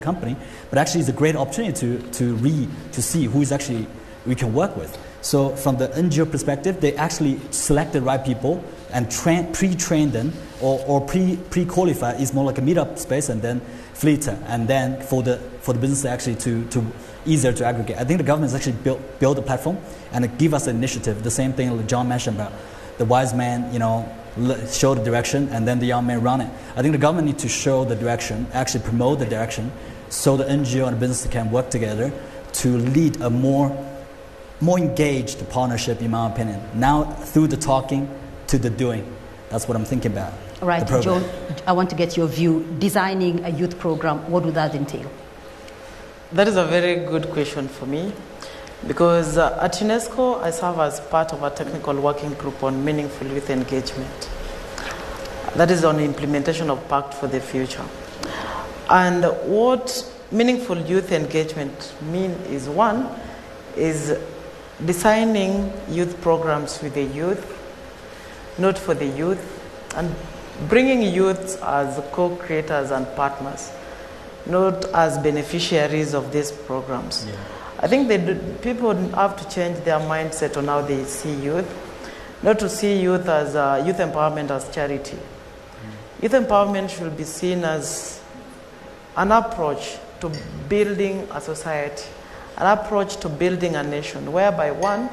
company, but actually it's a great opportunity to see who is actually we can work with. So from the NGO perspective, they actually select the right people and pre-train them or pre-qualify. It's more like a meetup space and then filter, and then for the business actually to easier to aggregate. I think the government has actually built a platform and it give us an initiative. The same thing like John mentioned about the wise man, show the direction and then the young man run it. I think the government needs to show the direction, actually promote the direction, so the NGO and the business can work together to lead a more engaged partnership, in my opinion. Now, through the talking to the doing. That's what I'm thinking about. All right, John, I want to get your view. Designing a youth program, what would that entail? That is a very good question for me, because at UNESCO, I serve as part of a technical working group on meaningful youth engagement. That is on implementation of Pact for the Future. And what meaningful youth engagement means is, one, is designing youth programs with the youth, not for the youth, and bringing youth as co-creators and partners, not as beneficiaries of these programs. Yeah. I think people have to change their mindset on how they see youth, not to see youth as youth empowerment as charity. Youth empowerment should be seen as an approach to building a society, an approach to building a nation, whereby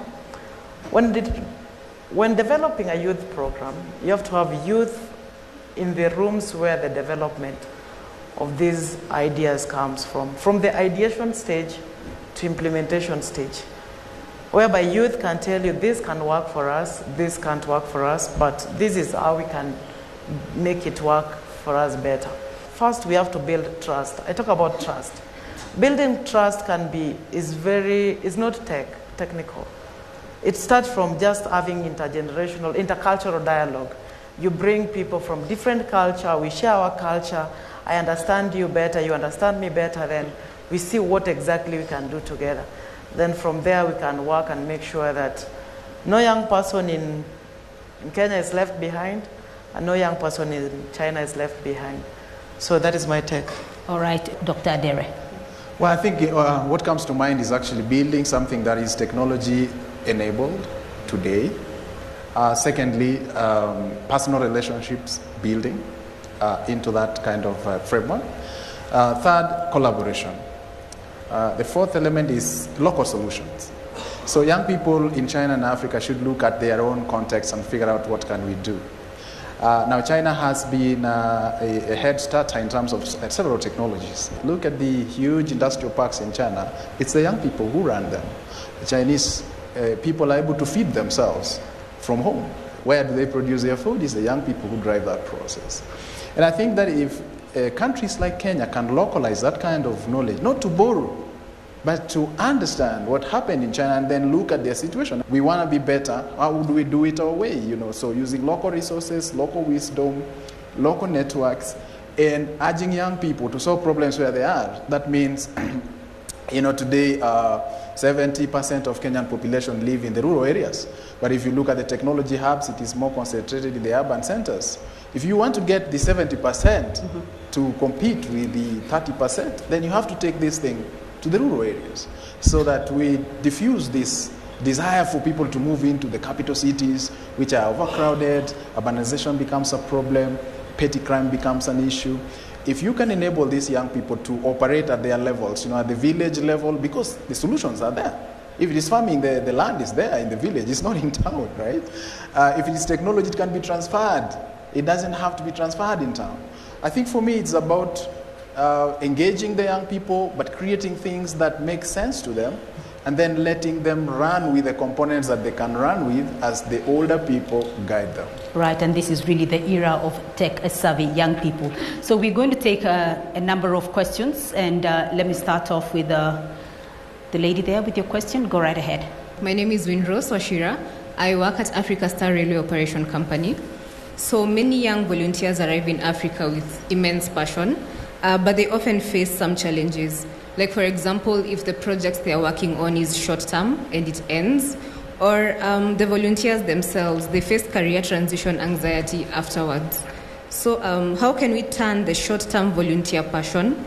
when developing a youth program, you have to have youth in the rooms where the development of these ideas comes from the ideation stage to implementation stage, whereby youth can tell you, this can work for us, this can't work for us, but this is how we can make it work for us better. First, we have to build trust. I talk about trust. Building trust is not technical. It starts from just having intercultural dialogue. You bring people from different culture, we share our culture, I understand you better, you understand me better, then we see what exactly we can do together. Then from there we can work and make sure that no young person in Kenya is left behind, and no young person in China is left behind. So that is my take. All right, Dr. Adere. Well, I think what comes to mind is actually building something that is technology-enabled today. Secondly, personal relationships building into that kind of framework. Third, collaboration. The fourth element is local solutions. So young people in China and Africa should look at their own context and figure out what can we do. Now, China has been a head starter in terms of several technologies. Look at the huge industrial parks in China. It's the young people who run them. The Chinese people are able to feed themselves from home. Where do they produce their food? It's the young people who drive that process. And I think that if countries like Kenya can localize that kind of knowledge, not to borrow, but to understand what happened in China and then look at their situation. We want to be better. How would we do it our way? So using local resources, local wisdom, local networks, and urging young people to solve problems where they are. That means, today 70% of Kenyan population live in the rural areas. But if you look at the technology hubs, it is more concentrated in the urban centers. If you want to get the 70% to compete with the 30%, then you have to take this thing to the rural areas so that we diffuse this desire for people to move into the capital cities, which are overcrowded, urbanization becomes a problem, petty crime becomes an issue. If you can enable these young people to operate at their levels, at the village level, because the solutions are there. If it is farming, the land is there in the village, it's not in town, right? If it is technology, it can be transferred. It doesn't have to be transferred in town. I think for me, it's about engaging the young people, but creating things that make sense to them, and then letting them run with the components that they can run with as the older people guide them. Right, and this is really the era of tech-savvy young people. So we're going to take a number of questions, and let me start off with the lady there with your question. Go right ahead. My name is Winrose Washira. I work at Africa Star Railway Operation Company. So many young volunteers arrive in Africa with immense passion, but they often face some challenges. Like, for example, if the project they are working on is short-term and it ends, or the volunteers themselves, they face career transition anxiety afterwards. So how can we turn the short-term volunteer passion